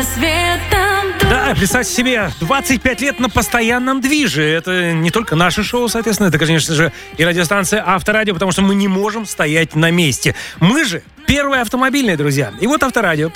Да, представьте себе, 25 лет на постоянном движе. Это не только наше шоу, соответственно, это, конечно же, и радиостанция Авторадио, потому что мы не можем стоять на месте. Мы же первые автомобильные, друзья. И вот Авторадио